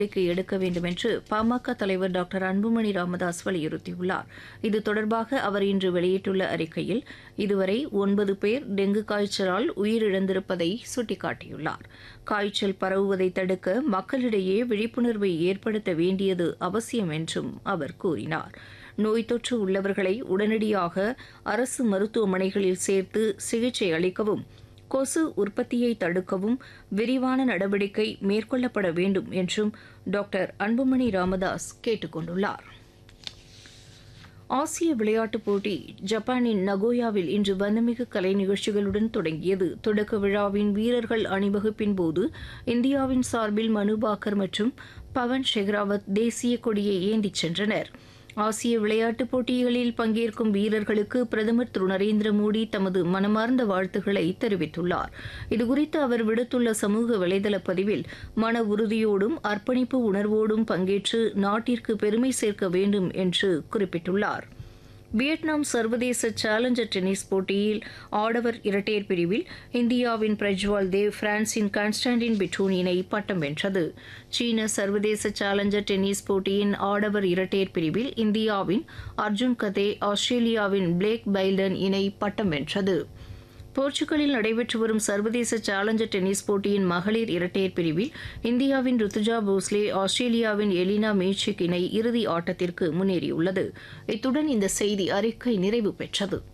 நடவடிக்கை எடுக்க வேண்டும் என்று பாமக தலைவர் டாக்டர் அன்புமணி ராமதாஸ் வலியுறுத்தியுள்ளார். இது தொடர்பாக அவர் இன்று வெளியிட்டுள்ள அறிக்கையில் இதுவரை 9 பேர் டெங்கு காய்ச்சலால் உயிரிழந்திருப்பதை சுட்டிக்காட்டியுள்ளார். காய்ச்சல் பரவுவதை தடுக்க மக்களிடையே விழிப்புணர்வை ஏற்படுத்த வேண்டியது அவசியம் என்றும் அவர் கூறினார். நோய் தொற்று உள்ளவர்களை உடனடியாக அரசு மருத்துவமனைகளில் சேர்த்து சிகிச்சை அளிக்கவும், கொசு உற்பத்தியை தடுக்கவும் விரிவான நடவடிக்கை மேற்கொள்ளப்பட வேண்டும் என்றும் டாக்டர் அன்புமணி ராமதாஸ் கேட்டுக் கொண்டுள்ளார். ஆசிய விளையாட்டுப் போட்டி ஜப்பானின் நகோயாவில் இன்று வண்ணமிகு கலை நிகழ்ச்சிகளுடன் தொடங்கியது. தொடக்க விழாவின் வீரர்கள் அணிவகுப்பின் போது இந்தியாவின் சார்பில் மனு பாக்கர் மற்றும் பவன் ஷெகாவத் தேசிய கொடியை ஏந்திச் சென்றனர். ஆசிய விளையாட்டுப் போட்டிகளில் பங்கேற்கும் வீரர்களுக்கு பிரதமர் திரு நரேந்திர மோடி தமது மனமார்ந்த வாழ்த்துக்களை தெரிவித்துள்ளார். இதுகுறித்து அவர் விடுத்துள்ள சமூக வலைதள பதிவில் மன உறுதியோடும் அர்ப்பணிப்பு உணர்வோடும் பங்கேற்று நாட்டிற்கு பெருமை சேர்க்க வேண்டும் என்று குறிப்பிட்டுள்ளார். வியட்நாம் சர்வதேச சேலஞ்சர் டென்னிஸ் போட்டியில் ஆடவர் இரட்டையர் பிரிவில் இந்தியாவின் பிரஜ்வால் தேவ் பிரான்சின் கான்ஸ்டான்டின் பிட்டூன் இணை பட்டம் வென்றது. சீன சர்வதேச சேலஞ்சர் டென்னிஸ் போட்டியின் ஆடவர் இரட்டையர் பிரிவில் இந்தியாவின் அர்ஜுன் கதே, ஆஸ்திரேலியாவின் பிளேக் பைல்டன் இணை பட்டம் வென்றது. போர்ச்சுகலில் நடைபெற்று வரும் சர்வதேச சேலஞ்சர் டென்னிஸ் போட்டியின் மகளிர் இரட்டையர் பிரிவில் இந்தியாவின் ருத்துஜா போஸ்லே, ஆஸ்திரேலியாவின் எலினா மேச்சிக் இணை இறுதி ஆட்டத்திற்கு முன்னேறியுள்ளது. இத்துடன் இந்த செய்தி அறிக்கை நிறைவு பெற்றது.